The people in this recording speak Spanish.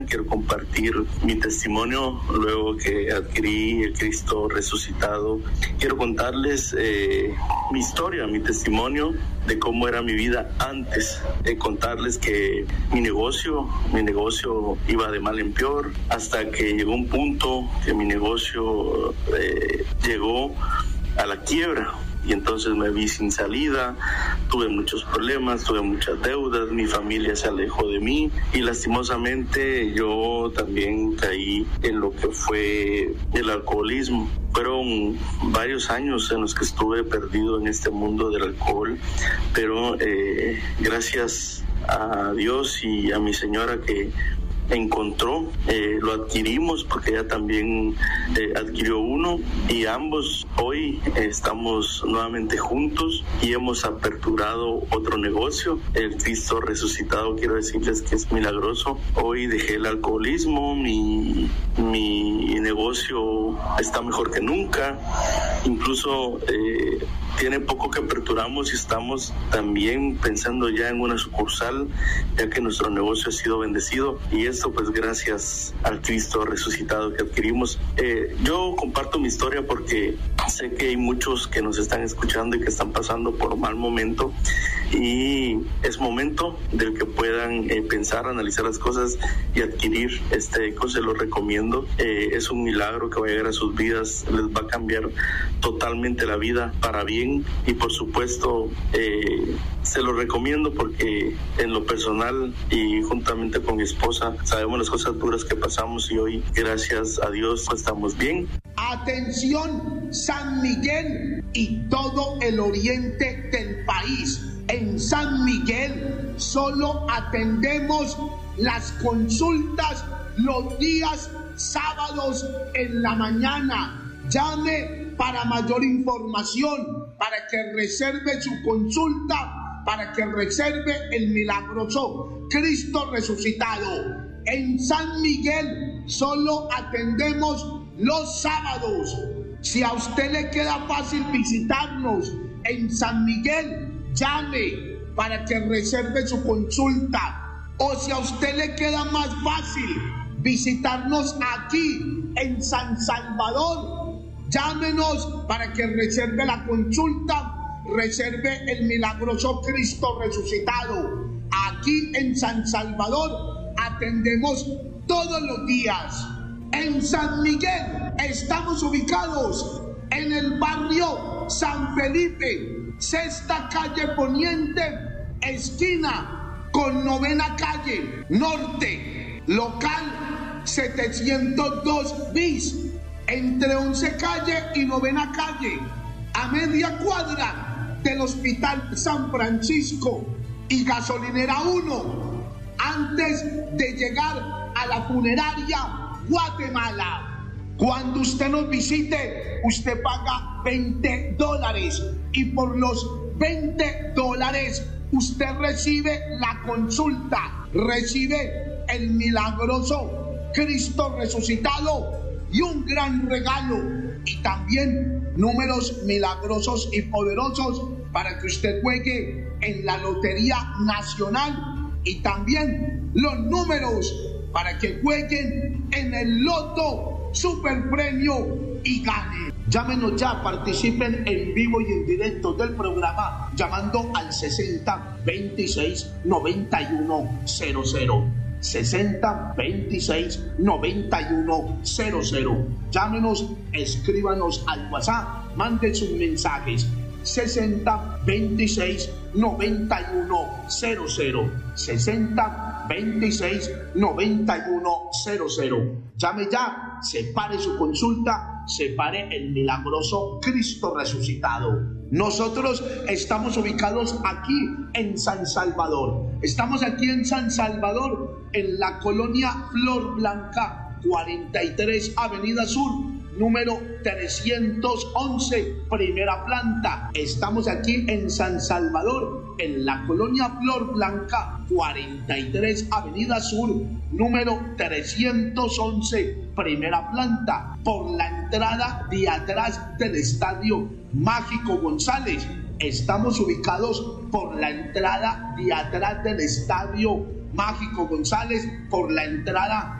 Quiero compartir mi testimonio luego que adquirí el Cristo resucitado. Quiero contarles mi historia, mi testimonio de cómo era mi vida antes. Contarles que mi negocio iba de mal en peor hasta que llegó un punto que mi negocio llegó a la quiebra. Y entonces me vi sin salida, tuve muchos problemas, tuve muchas deudas, mi familia se alejó de mí y lastimosamente yo también caí en lo que fue el alcoholismo. Fueron varios años en los que estuve perdido en este mundo del alcohol, pero gracias a Dios y a mi señora que encontró, lo adquirimos porque ella también adquirió uno y ambos hoy estamos nuevamente juntos y hemos aperturado otro negocio, el Cristo resucitado. Quiero decirles que es milagroso. Hoy dejé el alcoholismo, mi negocio está mejor que nunca, incluso tiene poco que aperturamos y estamos también pensando ya en una sucursal, ya que nuestro negocio ha sido bendecido y esto pues gracias al Cristo resucitado que adquirimos. Yo comparto mi historia porque sé que hay muchos que nos están escuchando y que están pasando por un mal momento y es momento del que puedan pensar, analizar las cosas y adquirir este se lo recomiendo. Es un milagro que va a llegar a sus vidas, les va a cambiar totalmente la vida para bien y por supuesto se lo recomiendo porque en lo personal y juntamente con mi esposa sabemos las cosas duras que pasamos y hoy gracias a Dios estamos bien. Atención San Miguel y todo el oriente del país. En San Miguel solo atendemos las consultas los días sábados en la mañana. Llame para mayor información, para que reserve su consulta, para que reserve el milagroso Cristo resucitado. En San Miguel solo atendemos los sábados. Si a usted le queda fácil visitarnos en San Miguel, llame para que reserve su consulta. O si a usted le queda más fácil visitarnos aquí en San Salvador, llámenos para que reserve la consulta, reserve el milagroso Cristo resucitado. Aquí en San Salvador atendemos todos los días. En San Miguel estamos ubicados en el barrio San Felipe, sexta calle Poniente, esquina con novena calle Norte, local 702 bis, entre 11 calle y novena calle, a media cuadra del Hospital San Francisco y Gasolinera 1, antes de llegar a la funeraria Guatemala. Cuando usted nos visite, usted paga $20 y por los $20 usted recibe la consulta, recibe el milagroso Cristo resucitado y un gran regalo y también números milagrosos y poderosos para que usted juegue en la Lotería Nacional y también los números para que jueguen en el Loto Super Premio y gane. Llámenos ya, participen en vivo y en directo del programa llamando al 60 26 91 00. 60 26 91 00. Llámenos, escríbanos al WhatsApp, manden sus mensajes. 60 26 91 00. 60 26 91 00. Llame ya, separe su consulta, separe el milagroso Cristo resucitado. Nosotros estamos ubicados aquí en San Salvador. Estamos aquí en San Salvador, en la colonia Flor Blanca, 43 Avenida Sur, número 311, primera planta. Estamos aquí en San Salvador, en la colonia Flor Blanca, 43 Avenida Sur, número 311, primera planta, por la entrada de atrás del Estadio Mágico González. Estamos ubicados por la entrada de atrás del Estadio Mágico González por la entrada